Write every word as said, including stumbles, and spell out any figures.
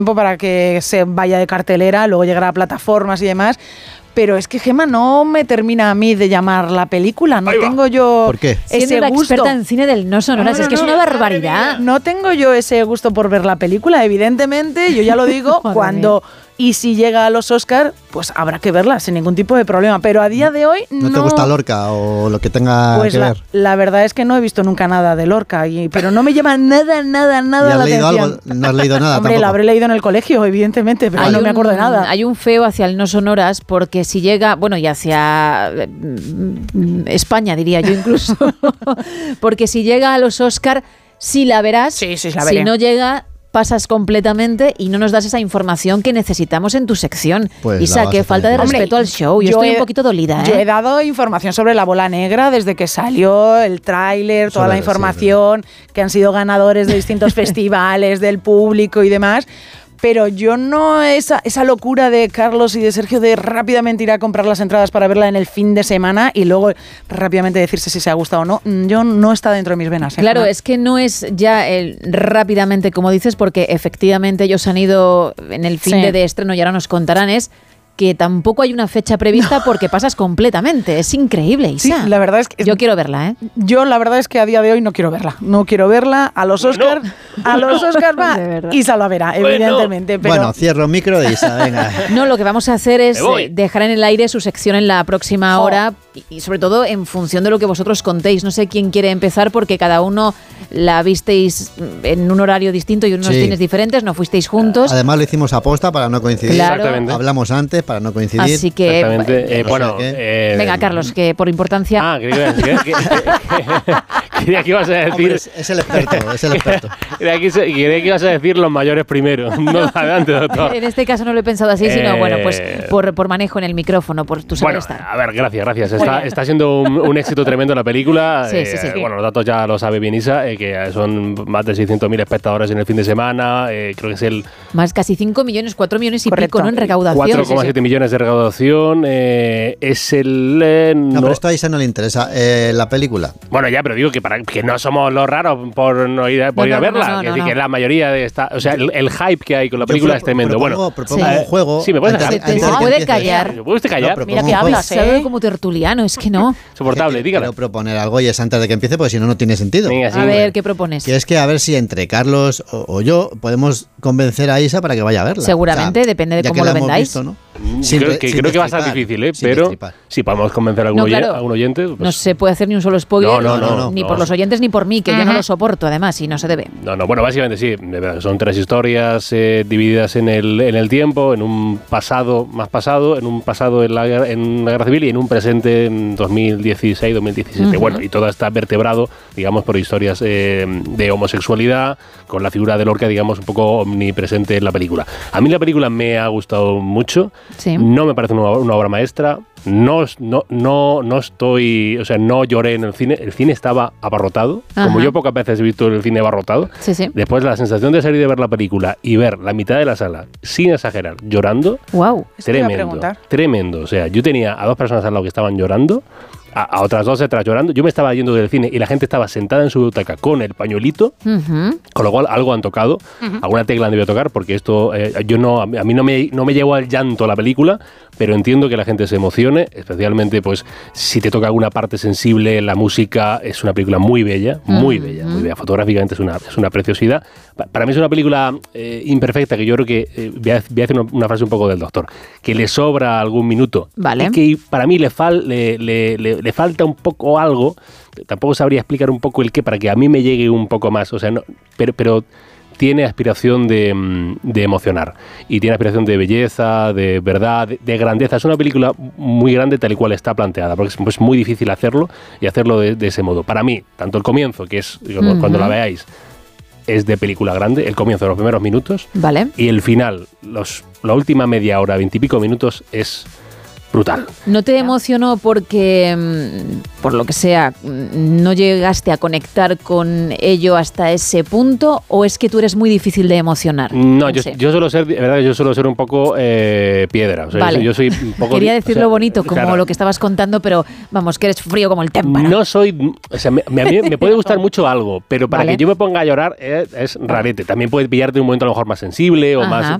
para que se vaya de cartelera, luego llegará a plataformas y demás. Pero es que, Gemma, no me termina a mí de llamar la película. No tengo yo ¿Por qué? ese Siendo la gusto. experta en cine del no sonoras, No, no, es que no, es una barbaridad. No tengo yo ese gusto por ver la película, evidentemente. Yo ya lo digo, cuando y si llega a los Oscar, pues habrá que verla sin ningún tipo de problema. Pero a día de hoy no. ¿No te gusta Lorca o lo que tenga pues que la, ver? La verdad es que no he visto nunca nada de Lorca, y, pero no me llama nada, nada, nada ¿Y has la leído atención. algo? ¿No has leído nada Hombre, tampoco? la habré leído en el colegio, evidentemente, pero Hay no un, me acuerdo de nada. Hay un feo hacia el no sonoras porque si llega, bueno, y hacia mm, España diría yo incluso, porque si llega a los Oscar, sí la verás, Sí, sí, la veré. si no llega, pasas completamente y no nos das esa información que necesitamos en tu sección. Pues la Isa, vas qué a falta de tener. respeto Hombre, al show. Yo, yo estoy he- un poquito dolida, Yo ¿eh? he dado información sobre La Bola Negra desde que salió el tráiler, toda Sobre- la información, que han sido ganadores de distintos festivales, del público y demás. Pero yo no, esa, esa locura de Carlos y de Sergio de rápidamente ir a comprar las entradas para verla en el fin de semana y luego rápidamente decirse si se ha gustado o no, yo no está dentro de mis venas. ¿eh? Claro, No. es que no es ya el rápidamente, como dices, porque efectivamente ellos han ido en el fin Sí. de, de estreno y ahora nos contarán, es que tampoco hay una fecha prevista porque pasas completamente. Es increíble, Sí, Isa. la verdad es que Yo quiero verla, ¿eh? Yo la verdad es que a día de hoy no quiero verla. No quiero verla. A los Oscars, a los Oscars va De verdad. Isa la verá, Bueno. evidentemente. Pero Bueno, cierro micro de Isa, venga. No, lo que vamos a hacer es Me voy. eh, dejar en el aire su sección en la próxima Jo. hora y, y sobre todo en función de lo que vosotros contéis. No sé quién quiere empezar porque cada uno la visteis en un horario distinto y en unos Sí. cines diferentes, no fuisteis juntos. Además lo hicimos aposta para no coincidir. Claro. Exactamente. Hablamos antes para no coincidir. Así que, Exactamente. Eh, o sea bueno, que- eh, venga, Carlos, que por importancia... Ah, creía que, que, que, que, creía que ibas a decir. Hombre, es, es el experto, es el experto. Creía que, creía que ibas a decir los mayores primero. No, adelante, doctor. En este caso no lo he pensado así, sino Eh, bueno, pues por, por manejo en el micrófono, por tu saber Bueno, estar. a ver, gracias, gracias. Muy Está, bien. está siendo un, un éxito tremendo la película. Sí, sí, sí. Eh, bueno, los datos ya lo sabe bien Isa, eh, que son más de seiscientos mil espectadores en el fin de semana. Eh, creo que es el Más casi cinco millones, cuatro millones y Correcto. pico, ¿no? En recaudación. cuatro coma siete millones de recaudación. Eh, es el... eh, No, no- pero esto a Isa no le interesa. Eh, la película. Bueno, ya, pero digo que para que no somos los raros por no ir a, por No, ir a no, no, verla. no, no, que, decir no. que la mayoría de esta... O sea, el, el hype que hay con la Yo película pro- es tremendo. propongo- Bueno, propongo Sí. un juego. Sí, me puedes antes- dejar. Se- antes se de que puede empiece. callar. ¿puede usted callar? No, propongo Mira que un juego. hablas, Se habla ¿eh? como tertuliano, es que no. Soportable, Que dígala. Quiero proponer algo y es antes de que empiece, porque si no, no tiene sentido. Venga, sí, A ver, bueno. ¿qué propones? Que es que a ver si entre Carlos o, o yo podemos convencer a Isa para que vaya a verla. Seguramente, depende de ya cómo que lo la hemos vendáis. visto, ¿no? Mm, Sin creo re- que, sin creo que va a estar destripar, difícil, ¿eh? sin Pero destripar. si podemos convencer a algún, No, oye- claro. a un oyente... pues- No se puede hacer ni un solo spoiler, No, no, no, no, ni no. por los oyentes ni por mí, que yo no lo soporto, además, y no se debe. No, no, bueno, básicamente sí. de verdad, Son tres historias eh, divididas en el, en el tiempo, en un pasado más pasado, en un pasado en la, guerra- en la guerra civil y en un presente en dos mil dieciséis dos mil diecisiete. Ujú. Bueno, y todo está vertebrado, digamos, por historias eh, de homosexualidad, con la figura de Lorca, digamos, un poco omnipresente en la película. A mí la película me ha gustado mucho. Sí. No me parece una, una obra maestra. No, no, no, no estoy, o sea, no lloré en el cine. El cine estaba abarrotado, como Ajá. yo pocas veces he visto el cine abarrotado. Sí, sí. Después la sensación de salir de ver la película y ver la mitad de la sala, sin exagerar, llorando, Wow. Eso te iba a tremendo, preguntar. tremendo. O sea, yo tenía a dos personas al lado que estaban llorando, a, a otras dos detrás llorando. Yo me estaba yendo del cine y la gente estaba sentada en su butaca con el pañuelito, con lo cual algo han tocado, alguna tecla han debido tocar, porque esto, eh, yo no, a mí a mí no me, no me llevó al llanto la película, pero entiendo que la gente se emocione, especialmente pues si te toca alguna parte sensible. La música es una película muy bella, muy bella, muy bella. Fotográficamente es una, es una preciosidad. Pa- Para mí es una película eh, imperfecta, que yo creo que, eh, voy, a, voy a hacer una, una frase un poco del doctor, que le sobra algún minuto. Vale. Y que para mí le, fal, le, le, le, le falta un poco algo, tampoco sabría explicar un poco el qué, para que a mí me llegue un poco más, o sea, no, pero... pero tiene aspiración de, mm, de emocionar y tiene aspiración de belleza, de verdad, de, de grandeza. Es una película muy grande tal y cual está planteada, porque es, es muy difícil hacerlo y hacerlo de, de ese modo. Para mí, tanto el comienzo, que es, digamos, Ujú. cuando la veáis, es de película grande, el comienzo de los primeros minutos, Vale. y el final, los, la última media hora, veintipico minutos, es brutal. ¿No te emocionó porque, mm, por lo que sea, mm, no llegaste a conectar con ello hasta ese punto, o es que tú eres muy difícil de emocionar? No, No yo, sé. yo suelo ser, de verdad, yo suelo ser un poco eh, piedra. O sea, Vale. yo, soy, yo soy un poco. Quería o decirlo sea, bonito, como claro, lo que estabas contando, pero vamos, que eres frío como el témpano. No soy. O sea, me, me- a mí me puede gustar mucho algo, pero para Vale. que yo me ponga a llorar es, es rarete. También puede pillarte en un momento a lo mejor más sensible o Ajá. más